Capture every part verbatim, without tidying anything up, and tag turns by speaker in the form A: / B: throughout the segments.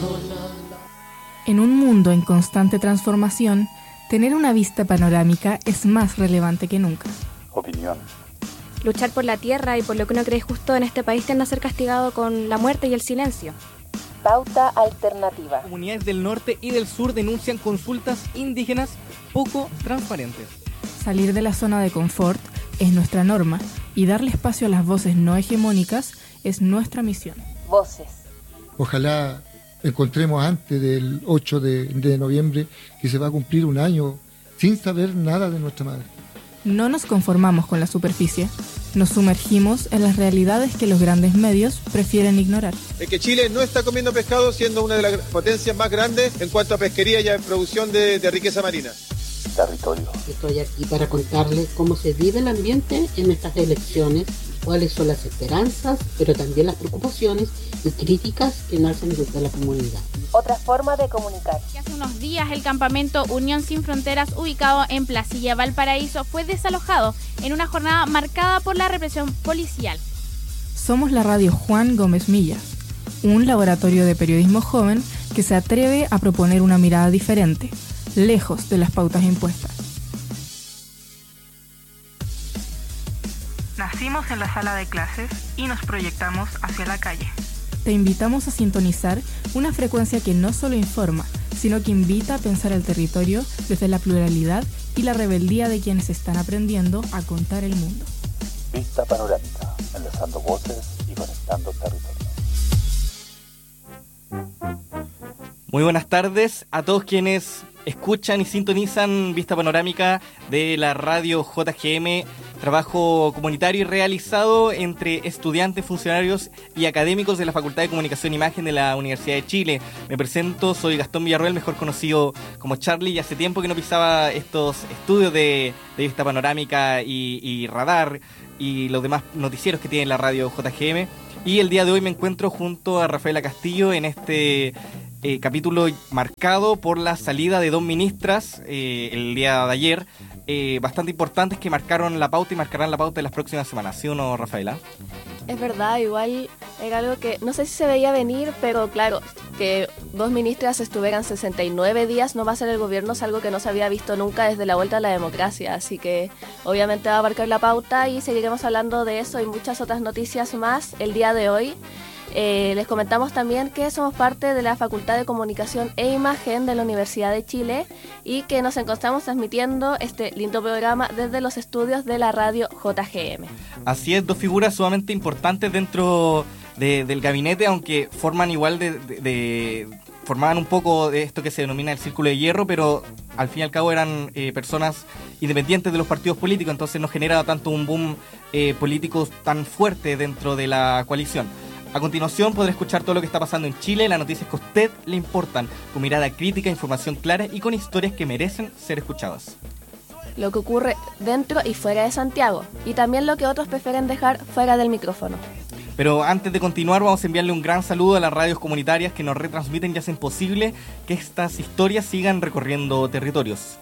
A: En un mundo en constante transformación, tener una vista panorámica es más relevante que nunca.
B: Opinión.
C: Luchar por la tierra y por lo que uno cree justo en este país tiende a ser castigado con la muerte y el silencio.
D: Pauta alternativa.
E: Comunidades del norte y del sur denuncian consultas indígenas poco transparentes.
A: Salir de la zona de confort es nuestra norma y darle espacio a las voces no hegemónicas es nuestra misión.
D: Voces.
F: Ojalá encontremos antes del ocho de, de noviembre que se va a cumplir un año sin saber nada de nuestra madre.
A: No nos conformamos con la superficie, nos sumergimos en las realidades que los grandes medios prefieren ignorar.
G: Es que Chile no está comiendo pescado siendo una de las potencias más grandes en cuanto a pesquería y a producción de, de riqueza marina.
B: Territorio.
H: Estoy aquí para contarles cómo se vive el ambiente en estas elecciones, cuáles son las esperanzas, pero también las preocupaciones y críticas que nacen desde la comunidad.
D: Otra forma de comunicar.
I: Hace unos días el campamento Unión Sin Fronteras, ubicado en Placilla, Valparaíso, fue desalojado en una jornada marcada por la represión policial.
A: Somos la radio Juan Gómez Millas, un laboratorio de periodismo joven que se atreve a proponer una mirada diferente, lejos de las pautas impuestas. Nacimos en la sala de clases y nos proyectamos hacia la calle. Te invitamos a sintonizar una frecuencia que no solo informa, sino que invita a pensar el territorio desde la pluralidad y la rebeldía de quienes están aprendiendo a contar el mundo.
B: Vista panorámica, enlazando voces y conectando territorios.
E: Muy buenas tardes a todos quienes escuchan y sintonizan Vista Panorámica de la radio J G M, trabajo comunitario y realizado entre estudiantes, funcionarios y académicos de la Facultad de Comunicación e Imagen de la Universidad de Chile. Me presento, soy Gastón Villarroel, mejor conocido como Charlie, y hace tiempo que no pisaba estos estudios de, de Vista Panorámica y, y Radar y los demás noticieros que tiene la radio J G M. Y el día de hoy me encuentro junto a Rafaela Castillo en este eh, capítulo marcado por la salida de dos ministras eh, el día de ayer, eh, bastante importantes que marcaron la pauta y marcarán la pauta en las próximas semanas. ¿Sí o no, Rafaela?
C: Es verdad, igual era algo que no sé si se veía venir, pero claro, que dos ministras estuvieran sesenta y nueve días no va a ser el gobierno, es algo que no se había visto nunca desde la vuelta a la democracia, así que obviamente va a marcar la pauta y seguiremos hablando de eso y muchas otras noticias más el día de hoy. Eh, les comentamos también que somos parte de la Facultad de Comunicación e Imagen de la Universidad de Chile y que nos encontramos transmitiendo este lindo programa desde los estudios de la radio J G M.
E: Así es, dos figuras sumamente importantes dentro de, del gabinete, aunque forman igual de, de, de formaban un poco de esto que se denomina el círculo de hierro, pero al fin y al cabo eran eh, personas independientes de los partidos políticos, entonces no genera tanto un boom eh, político tan fuerte dentro de la coalición. A continuación podrá escuchar todo lo que está pasando en Chile, las noticias que a usted le importan, con mirada crítica, información clara y con historias que merecen ser escuchadas.
C: Lo que ocurre dentro y fuera de Santiago, y también lo que otros prefieren dejar fuera del micrófono.
E: Pero antes de continuar vamos a enviarle un gran saludo a las radios comunitarias que nos retransmiten y hacen posible que estas historias sigan recorriendo territorios.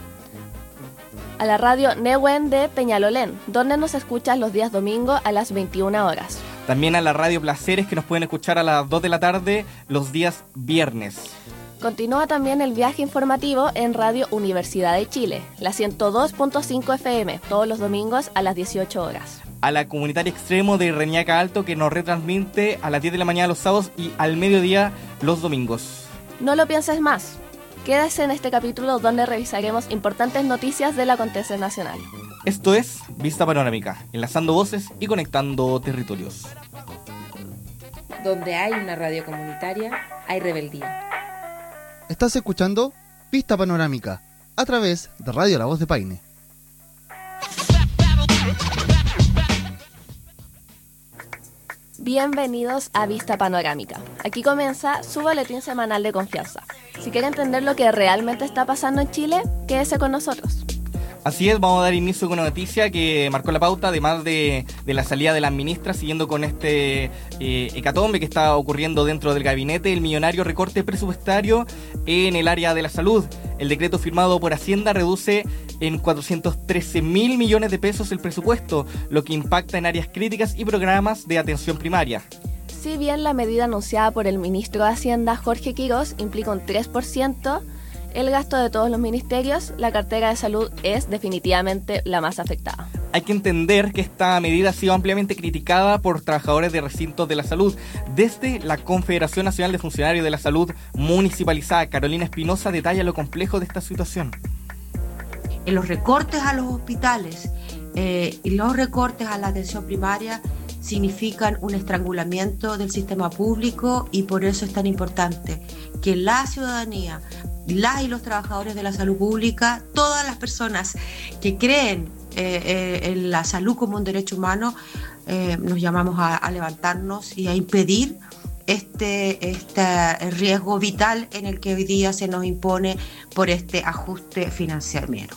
C: A la radio Nehuen de Peñalolén, donde nos escuchas los días domingo a las veintiuna horas.
E: También a la radio Placeres, que nos pueden escuchar a las dos de la tarde los días viernes.
C: Continúa también el viaje informativo en Radio Universidad de Chile, la ciento dos punto cinco F M, todos los domingos a las dieciocho horas.
E: A la comunitaria Extremo de Reñaca Alto, que nos retransmite a las diez de la mañana los sábados y al mediodía los domingos.
C: No lo pienses más. Quédese en este capítulo donde revisaremos importantes noticias del acontecer nacional.
E: Esto es Vista Panorámica, enlazando voces y conectando territorios.
J: Donde hay una radio comunitaria, hay rebeldía.
K: Estás escuchando Vista Panorámica, a través de Radio La Voz de Paine.
C: Bienvenidos a Vista Panorámica. Aquí comienza su boletín semanal de confianza. Si quiere entender lo que realmente está pasando en Chile, quédese con nosotros.
E: Así es, vamos a dar inicio con una noticia que marcó la pauta, además de, de la salida de las ministras, siguiendo con este eh, hecatombe que está ocurriendo dentro del gabinete, el millonario recorte presupuestario en el área de la salud. El decreto firmado por Hacienda reduce en cuatrocientos trece mil millones de pesos el presupuesto, lo que impacta en áreas críticas y programas de atención primaria.
C: Si bien la medida anunciada por el ministro de Hacienda, Jorge Quirós, implica un tres por ciento, el gasto de todos los ministerios, la cartera de salud es definitivamente la más afectada.
E: Hay que entender que esta medida ha sido ampliamente criticada por trabajadores de recintos de la salud. Desde la Confederación Nacional de Funcionarios de la Salud Municipalizada, Carolina Espinosa detalla lo complejo de esta situación.
L: En los recortes a los hospitales eh, y los recortes a la atención primaria significan un estrangulamiento del sistema público, y por eso es tan importante que la ciudadanía, las y los trabajadores de la salud pública, todas las personas que creen eh, eh, en la salud como un derecho humano, eh, nos llamamos a, a levantarnos y a impedir este, este riesgo vital en el que hoy día se nos impone por este ajuste financiero.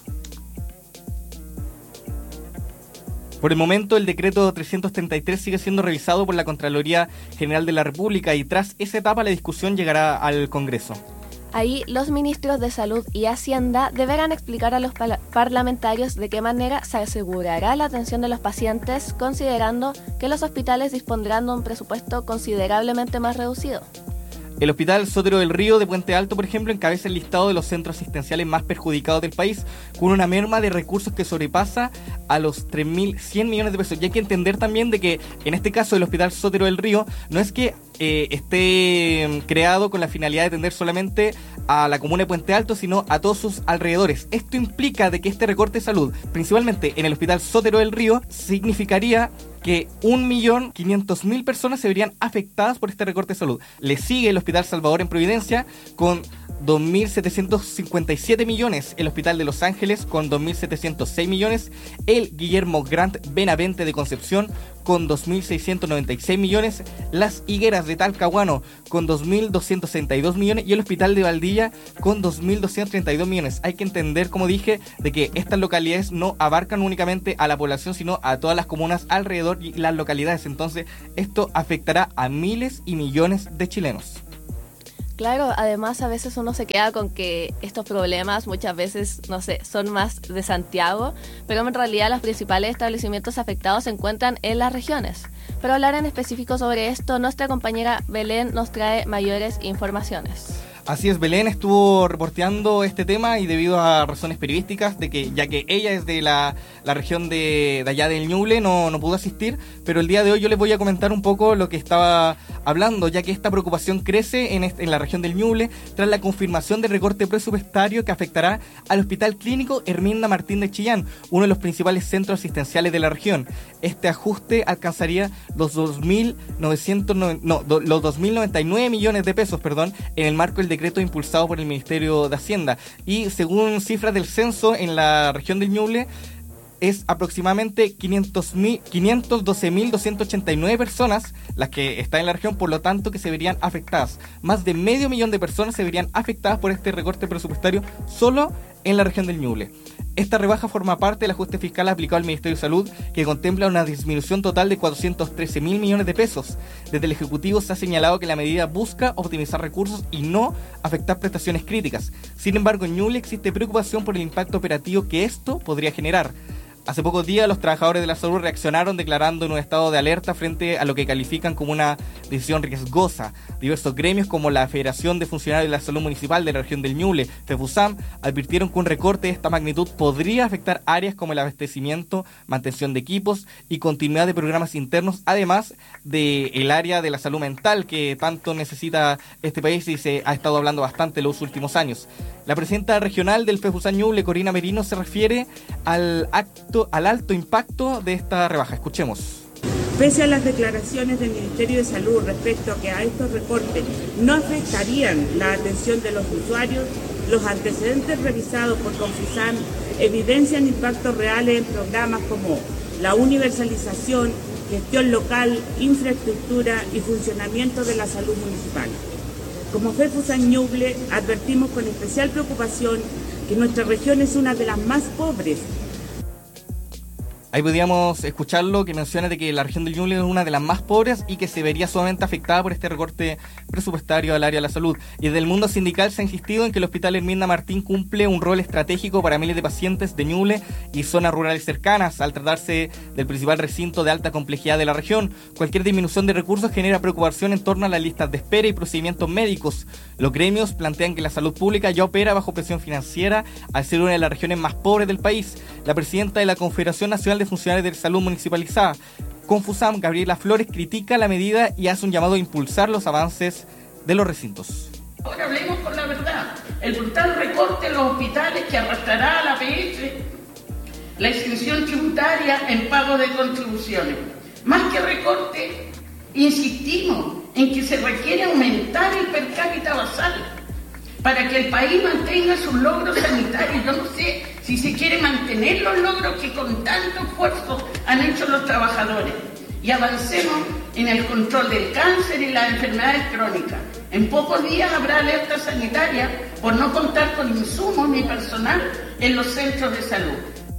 E: Por el momento, el decreto trescientos treinta y tres sigue siendo revisado por la Contraloría General de la República, y tras esa etapa la discusión llegará al Congreso.
C: Ahí los ministros de Salud y Hacienda deberán explicar a los pala- parlamentarios de qué manera se asegurará la atención de los pacientes, considerando que los hospitales dispondrán de un presupuesto considerablemente más reducido.
E: El Hospital Sotero del Río de Puente Alto, por ejemplo, encabeza el listado de los centros asistenciales más perjudicados del país, con una merma de recursos que sobrepasa a los tres mil cien millones de pesos. Y hay que entender también de que, en este caso, el Hospital Sotero del Río no es que eh, esté creado con la finalidad de atender solamente a la comuna de Puente Alto, sino a todos sus alrededores. Esto implica de que este recorte de salud, principalmente en el Hospital Sotero del Río, significaría que un millón quinientas mil personas se verían afectadas por este recorte de salud. Le sigue el Hospital Salvador en Providencia con dos mil setecientos cincuenta y siete millones, el Hospital de Los Ángeles con dos mil setecientos seis millones, el Guillermo Grant Benavente de Concepción con dos mil seiscientos noventa y seis millones, Las Higueras de Talcahuano con dos mil doscientos sesenta y dos millones y el Hospital de Valdilla con dos mil doscientos treinta y dos millones. Hay que entender, como dije, de que estas localidades no abarcan únicamente a la población, sino a todas las comunas alrededor y las localidades. Entonces, esto afectará a miles y millones de chilenos.
C: Claro, además a veces uno se queda con que estos problemas muchas veces, no sé, son más de Santiago, pero en realidad los principales establecimientos afectados se encuentran en las regiones. Para hablar en específico sobre esto, nuestra compañera Belén nos trae mayores informaciones.
E: Así es, Belén estuvo reporteando este tema y debido a razones periodísticas, de que ya que ella es de la, la región de, de allá del Ñuble, no, no pudo asistir, pero el día de hoy yo les voy a comentar un poco lo que estaba hablando, ya que esta preocupación crece en, este, en la región del Ñuble tras la confirmación del recorte presupuestario que afectará al Hospital Clínico Herminda Martín de Chillán, uno de los principales centros asistenciales de la región. Este ajuste alcanzaría los dos mil novecientos no, do, los dos mil noventa y nueve millones de pesos, perdón, en el marco del decreto impulsado por el Ministerio de Hacienda. Y según cifras del censo en la región del Ñuble, es aproximadamente quinientos doce mil doscientos ochenta y nueve personas las que están en la región, por lo tanto que se verían afectadas. Más de medio millón de personas se verían afectadas por este recorte presupuestario solo en la región del Ñuble. Esta rebaja forma parte del ajuste fiscal aplicado al Ministerio de Salud, que contempla una disminución total de cuatrocientos trece mil millones de pesos. Desde el Ejecutivo se ha señalado que la medida busca optimizar recursos y no afectar prestaciones críticas. Sin embargo, en Ñuble existe preocupación por el impacto operativo que esto podría generar. Hace pocos días los trabajadores de la salud reaccionaron declarando en un estado de alerta frente a lo que califican como una decisión riesgosa. Diversos gremios como la Federación de Funcionarios de la Salud Municipal de la región del Ñuble, FEFUSAM, advirtieron que un recorte de esta magnitud podría afectar áreas como el abastecimiento, mantención de equipos y continuidad de programas internos, además del área de la salud mental que tanto necesita este país y se ha estado hablando bastante en los últimos años. La presidenta regional del FEFUSAM Ñuble, Corina Merino, se refiere al acto, al alto impacto de esta rebaja. Escuchemos.
M: Pese a las declaraciones del Ministerio de Salud respecto a que a estos recortes no afectarían la atención de los usuarios, los antecedentes revisados por Confusam evidencian impactos reales en programas como la universalización, gestión local, infraestructura y funcionamiento de la salud municipal. Como FEFUSAM Ñuble, advertimos con especial preocupación que nuestra región es una de las más pobres.
E: Ahí podíamos escucharlo, que menciona de que la región del Ñuble es una de las más pobres y que se vería sumamente afectada por este recorte presupuestario al área de la salud. Y desde el mundo sindical se ha insistido en que el Hospital Herminda Martín cumple un rol estratégico para miles de pacientes de Ñuble y zonas rurales cercanas, al tratarse del principal recinto de alta complejidad de la región. Cualquier disminución de recursos genera preocupación en torno a las listas de espera y procedimientos médicos. Los gremios plantean que la salud pública ya opera bajo presión financiera al ser una de las regiones más pobres del país. La presidenta de la Confederación Nacional de Funcionarios de Salud Municipalizada, Confusam, Gabriela Flores, critica la medida y hace un llamado a impulsar los avances de los recintos.
N: Ahora hablemos con la verdad. El brutal recorte en los hospitales que arrastrará a la P F la exención tributaria en pago de contribuciones. Más que recorte, insistimos en que se requiere aumentar el per cápita basal para que el país mantenga sus logros sanitarios. Yo no sé si se quiere mantener los logros que con tanto esfuerzo han hecho los trabajadores. Y avancemos en el control del cáncer y las enfermedades crónicas. En pocos días habrá alerta sanitaria por no contar con insumos ni personal en los centros de salud.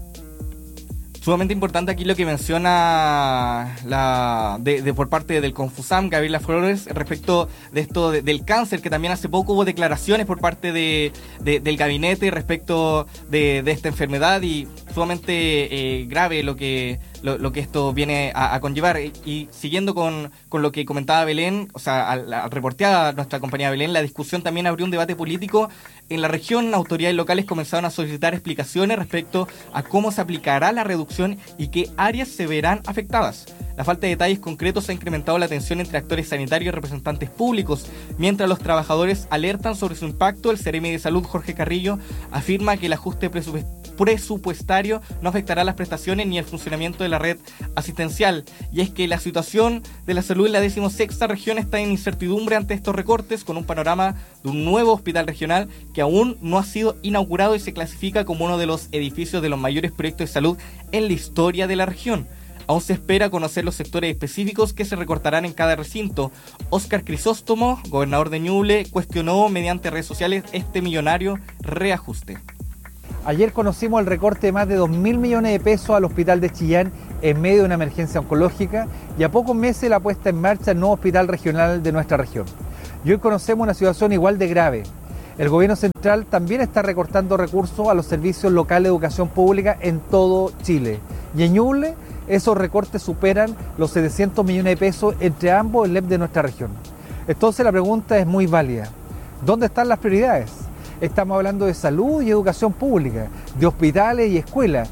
E: Sumamente importante aquí lo que menciona la de, de por parte del Confusam, Gabriela Flores, respecto de esto de, del cáncer, que también hace poco hubo declaraciones por parte de, de del gabinete respecto de, de esta enfermedad, y sumamente eh, grave lo que lo, lo que esto viene a, a conllevar. Y, y siguiendo con, con lo que comentaba Belén, o sea, al, al reportear a nuestra compañera Belén, la discusión también abrió un debate político. En la región, autoridades locales comenzaron a solicitar explicaciones respecto a cómo se aplicará la reducción y qué áreas se verán afectadas. La falta de detalles concretos ha incrementado la tensión entre actores sanitarios y representantes públicos. Mientras los trabajadores alertan sobre su impacto, el Seremi de Salud, Jorge Carrillo, afirma que el ajuste presupuestario no afectará las prestaciones ni el funcionamiento de la red asistencial. Y es que la situación de la salud en la decimosexta región está en incertidumbre ante estos recortes, con un panorama de un nuevo hospital regional que aún no ha sido inaugurado y se clasifica como uno de los edificios de los mayores proyectos de salud en la historia de la región. Aún se espera conocer los sectores específicos que se recortarán en cada recinto. Óscar Crisóstomo, gobernador de Ñuble, cuestionó mediante redes sociales este millonario reajuste.
O: Ayer conocimos el recorte de más de dos mil millones de pesos al hospital de Chillán en medio de una emergencia oncológica, y a pocos meses la puesta en marcha del nuevo hospital regional de nuestra región. Y hoy conocemos una situación igual de grave. El gobierno central también está recortando recursos a los servicios locales de educación pública en todo Chile. Y en Ñuble, esos recortes superan los setecientos millones de pesos entre ambos el L E P de nuestra región. Entonces la pregunta es muy válida. ¿Dónde están las prioridades? Estamos hablando de salud y educación pública, de hospitales y escuelas.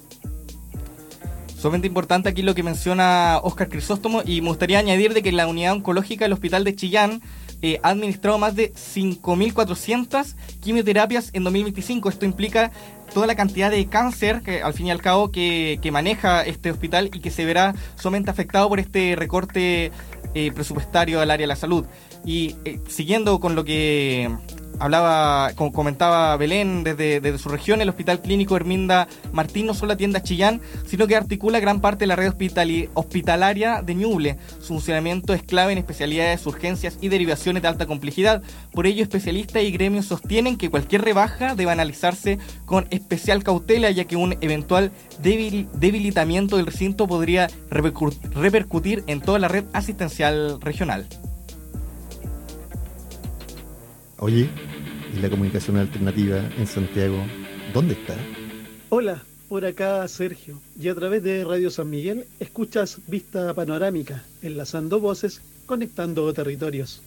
E: Sumamente importante aquí lo que menciona Óscar Crisóstomo, y me gustaría añadir de que la unidad oncológica del hospital de Chillán eh, ha administrado más de cinco mil cuatrocientas quimioterapias en dos mil veinticinco. Esto implica toda la cantidad de cáncer que al fin y al cabo que, que maneja este hospital y que se verá sumamente afectado por este recorte eh, presupuestario al área de la salud. Y eh, siguiendo con lo que hablaba, como comentaba Belén desde, desde su región, el Hospital Clínico Herminda Martín no solo atiende a Chillán, sino que articula gran parte de la red hospitali- hospitalaria de Ñuble. Su funcionamiento es clave en especialidades, urgencias y derivaciones de alta complejidad. Por ello, especialistas y gremios sostienen que cualquier rebaja debe analizarse con especial cautela, ya que un eventual debil- debilitamiento del recinto podría repercu- repercutir en toda la red asistencial regional.
P: Oye, ¿y la comunicación alternativa en Santiago, dónde está?
Q: Hola, por acá Sergio, y a través de Radio San Miguel escuchas Vista Panorámica, enlazando voces, conectando territorios.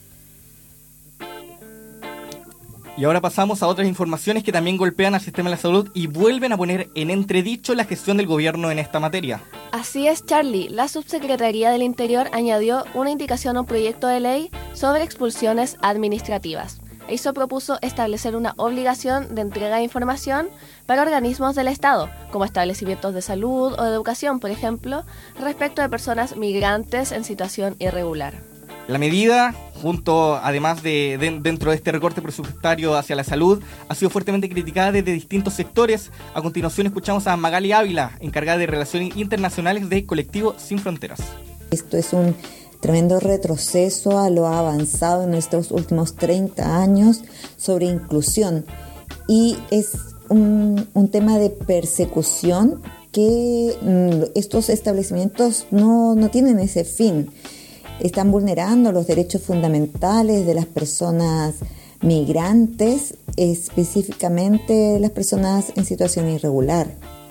E: Y ahora pasamos a otras informaciones que también golpean al sistema de la salud y vuelven a poner en entredicho la gestión del gobierno en esta materia.
C: Así es, Charlie. La Subsecretaría del Interior añadió una indicación a un proyecto de ley sobre expulsiones administrativas. E I S O propuso establecer una obligación de entrega de información para organismos del Estado, como establecimientos de salud o de educación, por ejemplo, respecto de personas migrantes en situación irregular.
E: La medida, junto además de, de dentro de este recorte presupuestario hacia la salud, ha sido fuertemente criticada desde distintos sectores. A continuación escuchamos a Magali Ávila, encargada de Relaciones Internacionales de Colectivo Sin Fronteras.
R: Esto es un tremendo retroceso a lo avanzado en estos últimos treinta años sobre inclusión, y es un, un tema de persecución que mm, estos establecimientos no, no tienen ese fin. Están vulnerando los derechos fundamentales de las personas migrantes, específicamente las personas en situación irregular.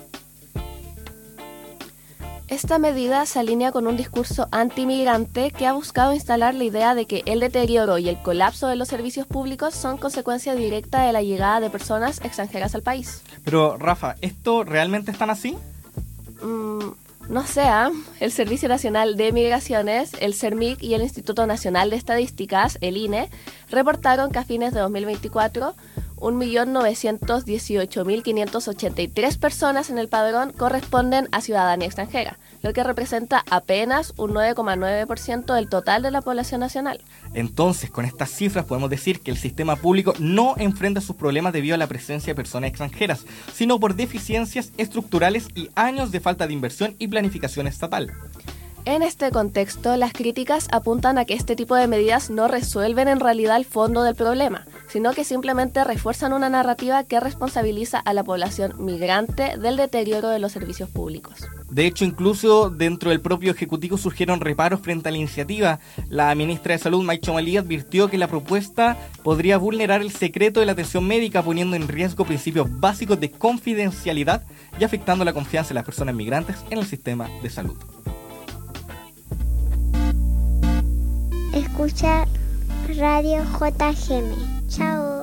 C: Esta medida se alinea con un discurso antimigrante que ha buscado instalar la idea de que el deterioro y el colapso de los servicios públicos son consecuencia directa de la llegada de personas extranjeras al país.
E: Pero, Rafa, ¿esto realmente es tan así?
C: Mm, no sé, ¿eh? El Servicio Nacional de Migraciones, el CERMIC y el Instituto Nacional de Estadísticas, el I N E, reportaron que a fines de dos mil veinticuatro un millón novecientos dieciocho mil quinientas ochenta y tres personas en el padrón corresponden a ciudadanía extranjera, lo que representa apenas un nueve coma nueve por ciento del total de la población nacional.
E: Entonces, con estas cifras podemos decir que el sistema público no enfrenta sus problemas debido a la presencia de personas extranjeras, sino por deficiencias estructurales y años de falta de inversión y planificación estatal.
C: En este contexto, las críticas apuntan a que este tipo de medidas no resuelven en realidad el fondo del problema, sino que simplemente refuerzan una narrativa que responsabiliza a la población migrante del deterioro de los servicios públicos.
E: De hecho, incluso dentro del propio Ejecutivo surgieron reparos frente a la iniciativa. La ministra de Salud, Maicho Malí, advirtió que la propuesta podría vulnerar el secreto de la atención médica, poniendo en riesgo principios básicos de confidencialidad y afectando la confianza de las personas migrantes en el sistema de salud.
S: Escucha Radio J G M. Chao.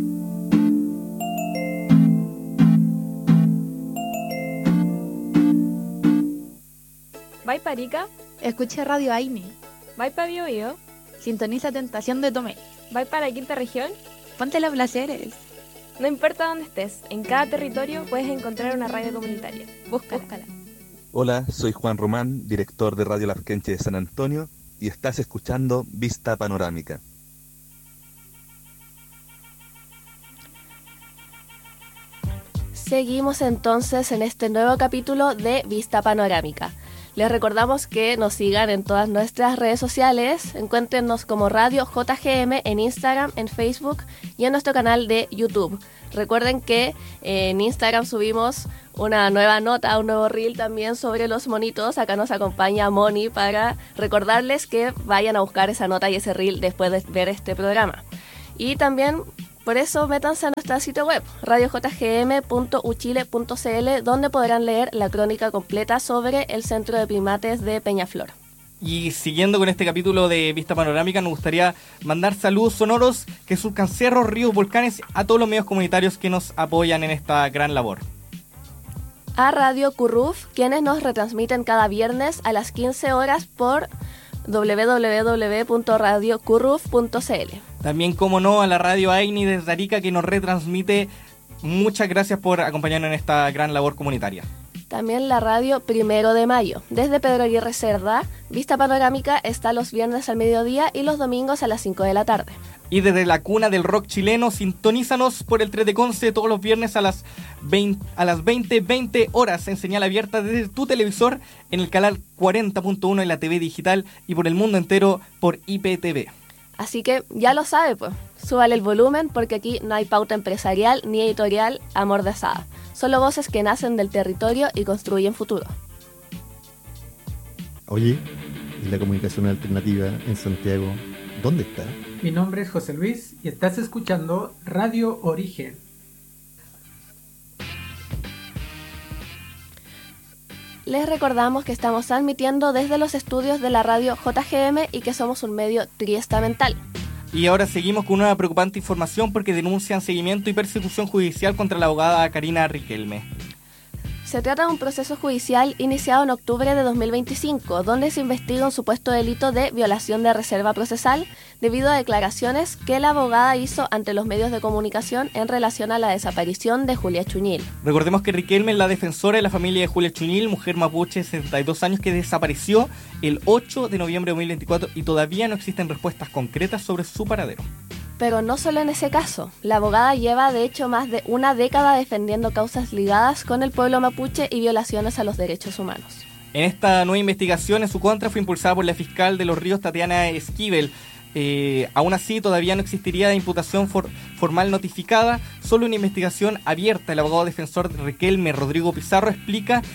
T: ¿Vai pa Arica? Escucha Radio Aini. ¿Vai pa Bio Bio? Sintoniza Tentación de Tomé. ¿Vai para la quinta región? Ponte los placeres. No importa dónde estés, en cada territorio puedes encontrar una radio comunitaria. Búscala. Búscala.
U: Hola, soy Juan Román, director de Radio Lafkenche de San Antonio, y estás escuchando Vista Panorámica.
C: Seguimos entonces en este nuevo capítulo de Vista Panorámica. Les recordamos que nos sigan en todas nuestras redes sociales. Encuéntrenos como Radio J G M en Instagram, en Facebook y en nuestro canal de YouTube. Recuerden que en Instagram subimos una nueva nota, un nuevo reel también sobre los monitos. Acá nos acompaña Moni para recordarles que vayan a buscar esa nota y ese reel después de ver este programa. Y también, por eso, métanse a nuestro sitio web, radio j g m punto u chile punto c l, donde podrán leer la crónica completa sobre el Centro de Primates de Peñaflor.
E: Y siguiendo con este capítulo de Vista Panorámica, nos gustaría mandar saludos sonoros que surcan cerros, ríos, volcanes a todos los medios comunitarios que nos apoyan en esta gran labor.
C: A Radio Curruf, quienes nos retransmiten cada viernes a las quince horas por doble u doble u doble u punto radio curruf punto c l.
E: También, como no, a la Radio Aini desde Arica, que nos retransmite. Muchas gracias por acompañarnos en esta gran labor comunitaria.
C: También la radio Primero de Mayo. Desde Pedro Aguirre Cerda, Vista Panorámica está los viernes al mediodía y los domingos a las cinco de la tarde.
E: Y desde la cuna del rock chileno, sintonízanos por el tres de Conce todos los viernes a las veinte, a las veinte veinte horas en señal abierta desde tu televisor en el canal cuarenta punto uno en la T V digital y por el mundo entero por I P T V.
C: Así que ya lo sabe, pues, súbale el volumen porque aquí no hay pauta empresarial ni editorial amordazada. Solo voces que nacen del territorio y construyen futuro.
P: Oye, ¿y la comunicación alternativa en Santiago dónde está?
V: Mi nombre es José Luis y estás escuchando Radio Origen.
C: Les recordamos que estamos transmitiendo desde los estudios de la radio J G M y que somos un medio triestamental.
E: Y ahora seguimos con una preocupante información porque denuncian seguimiento y persecución judicial contra la abogada Karina Riquelme.
C: Se trata de un proceso judicial iniciado en octubre de dos mil veinticinco, donde se investiga un supuesto delito de violación de reserva procesal debido a declaraciones que la abogada hizo ante los medios de comunicación en relación a la desaparición de Julia Chuñil.
E: Recordemos que Riquelme es la defensora de la familia de Julia Chuñil, mujer mapuche de sesenta y dos años que desapareció el ocho de noviembre de dos mil veinticuatro y todavía no existen respuestas concretas sobre su paradero.
C: Pero no solo en ese caso. La abogada lleva de hecho más de una década defendiendo causas ligadas con el pueblo mapuche y violaciones a los derechos humanos.
E: En esta nueva investigación en su contra fue impulsada por la fiscal de Los Ríos, Tatiana Esquivel. Eh, aún así, todavía no existiría imputación for- formal notificada, solo una investigación abierta. El abogado defensor de Riquelme, Rodrigo Pizarro, explica